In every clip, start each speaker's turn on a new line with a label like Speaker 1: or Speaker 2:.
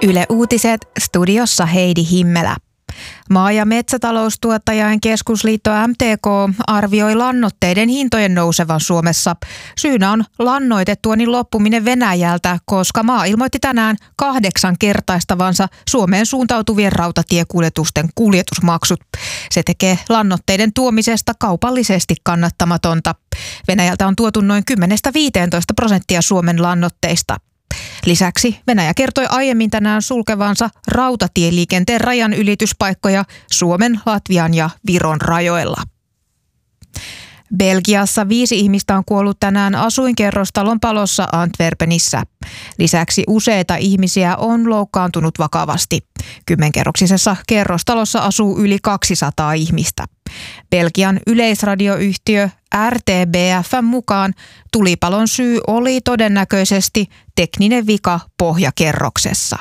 Speaker 1: Yle Uutiset, studiossa Heidi Himmelä. Maa- ja metsätaloustuottajain keskusliitto MTK arvioi lannoitteiden hintojen nousevan Suomessa. Syynä on lannoitetuonnin loppuminen Venäjältä, koska maa ilmoitti tänään 8-kertaistavansa Suomeen suuntautuvien rautatiekuljetusten kuljetusmaksut. Se tekee lannoitteiden tuomisesta kaupallisesti kannattamatonta. Venäjältä on tuotu noin 10-15% Suomen lannoitteista. Lisäksi Venäjä kertoi aiemmin tänään sulkevansa rautatieliikenteen rajan ylityspaikkoja Suomen, Latvian ja Viron rajoilla. Belgiassa 5 ihmistä on kuollut tänään asuinkerrostalon palossa Antwerpenissä. Lisäksi useita ihmisiä on loukkaantunut vakavasti. 10-kerroksisessa kerrostalossa asuu yli 200 ihmistä. Belgian yleisradioyhtiö RTBF:n mukaan tulipalon syy oli todennäköisesti tekninen vika pohjakerroksessa.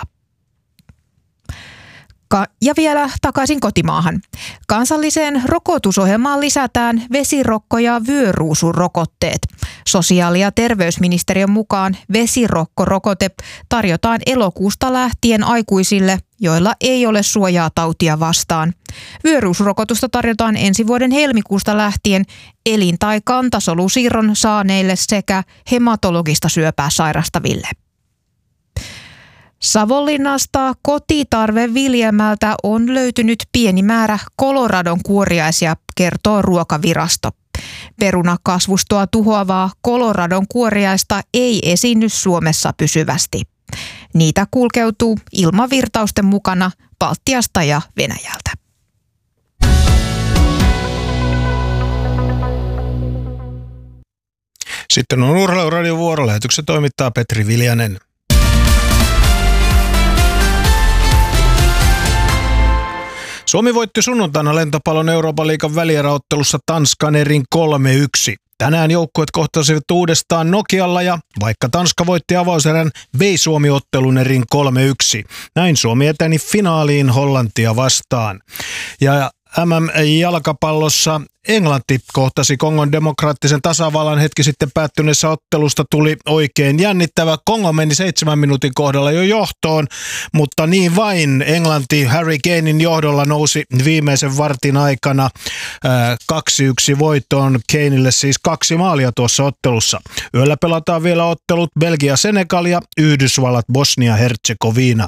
Speaker 1: Ja vielä takaisin kotimaahan. Kansalliseen rokotusohjelmaan lisätään vesirokko- ja vyöruusurokotteet. Sosiaali- ja terveysministeriön mukaan vesirokkorokote tarjotaan elokuusta lähtien aikuisille, joilla ei ole suojaa tautia vastaan. Vyöruusrokotusta tarjotaan ensi vuoden helmikuusta lähtien elin- tai kantasolusiirron saaneille sekä hematologista syöpää sairastaville. Savonlinnasta Kotitarveviljelmältä on löytynyt pieni määrä Coloradon kuoriaisia, kertoo Ruokavirasto. Perunakasvustoa tuhoavaa Coloradon kuoriaista ei esiinny Suomessa pysyvästi. Niitä kulkeutuu ilmavirtausten mukana Baltiasta ja Venäjältä.
Speaker 2: Sitten on Urheiluradion vuorolähetyksen toimittaa Petri Viljanen. Suomi voitti sunnuntaina lentopallon Euroopan liigan välieräottelussa Tanskan erin 3-1. Tänään joukkueet kohtasivat uudestaan Nokialla ja vaikka Tanska voitti avauserän, vei Suomi ottelun erin 3-1. Näin Suomi eteni finaaliin Hollantia vastaan. Ja MM-jalkapallossa Englanti kohtasi Kongon demokraattisen tasavallan hetki sitten päättyneessä ottelusta tuli oikein jännittävä. Kongo meni 7 minuutin kohdalla jo johtoon, mutta niin vain Englanti Harry Kanen johdolla nousi viimeisen vartin aikana 2-1 voittoon. Kanelle siis 2 maalia tuossa ottelussa. Yöllä pelataan vielä ottelut Belgia-Senegal ja Yhdysvallat Bosnia-Herzegovina.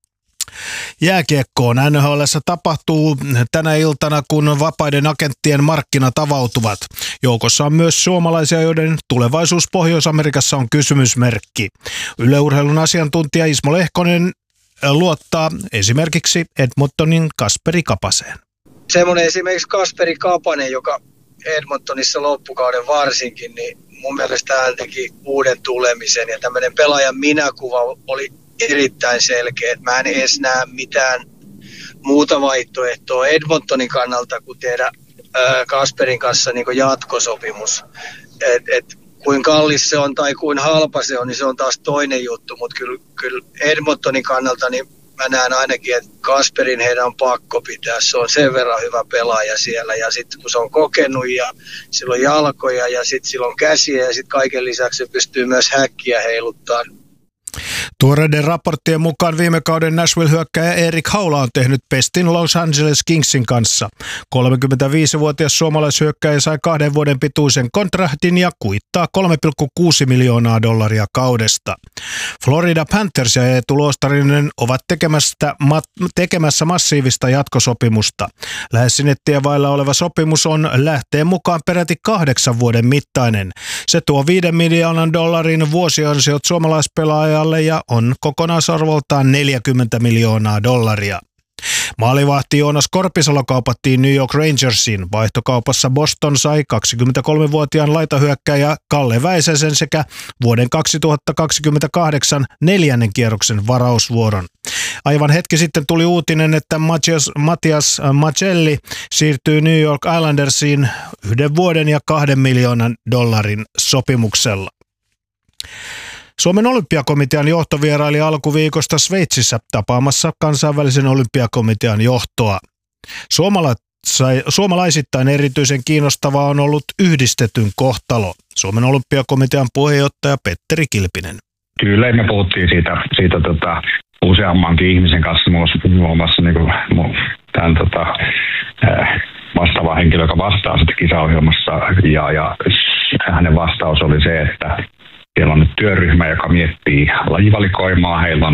Speaker 2: Jääkiekkoon NHL:ssä tapahtuu tänä iltana, kun vapaiden agenttien markkinat avautuvat. Joukossa on myös suomalaisia, joiden tulevaisuus Pohjois-Amerikassa on kysymysmerkki. Yle Urheilun asiantuntija Ismo Lehkonen luottaa esimerkiksi Edmontonin Kasperi Kapaseen.
Speaker 3: Semmoinen esimerkiksi Kasperi Kapanen, joka Edmontonissa loppukauden varsinkin, niin mun mielestä hän teki uuden tulemisen ja tämmöinen pelaajan minäkuva oli erittäin selkeä. Mä en edes näe mitään muuta vaihtoehtoa Edmontonin kannalta kuin tehdä Kasperin kanssa niin kuin jatkosopimus. Kuinka kallis se on tai kuin halpa se on, niin se on taas toinen juttu. Mutta kyllä Edmontonin kannalta niin mä näen ainakin, että Kasperin heidän on pakko pitää. Se on sen verran hyvä pelaaja siellä. Ja sitten kun se on kokenut ja sillä on jalkoja ja sitten sillä on käsiä ja sitten kaiken lisäksi se pystyy myös häkkiä heiluttamaan.
Speaker 2: Tuoreiden raporttien mukaan viime kauden Nashville-hyökkääjä Erik Haula on tehnyt pestin Los Angeles Kingsin kanssa. 35-vuotias suomalaishyökkääjä sai 2 vuoden pituisen kontraktin ja kuittaa $3,6 miljoonaa kaudesta. Florida Panthers ja Eetu Luostarinen ovat tekemässä massiivista jatkosopimusta. Lähes sinettiä vailla oleva sopimus on lähteen mukaan peräti 8 vuoden mittainen. Se tuo $5 miljoonan vuosiansiot suomalaispelaajalle ja on kokonaisarvoltaan $40 miljoonaa. Maalivahti Joonas Korpisalo kaupattiin New York Rangersiin. Vaihtokaupassa Boston sai 23-vuotiaan laitahyökkääjä Kalle Väisäsen sekä vuoden 2028 4. kierroksen varausvuoron. Aivan hetki sitten tuli uutinen, että Matias Macelli siirtyy New York Islandersiin 1 vuoden ja $2 miljoonan sopimuksella. Suomen olympiakomitean johto vieraili alkuviikosta Sveitsissä tapaamassa kansainvälisen olympiakomitean johtoa. Suomalaisittain erityisen kiinnostavaa on ollut yhdistetyn kohtalo. Suomen olympiakomitean puheenjohtaja Petteri Kilpinen.
Speaker 4: Kyllä me puhuttiin siitä useammankin ihmisen kanssa, muun muassa niin tämän vastaava henkilö, joka vastaa sitten kisaohjelmassa, ja hänen vastaus oli se, että siellä on nyt työryhmä, joka miettii lajivalikoimaa, heillä on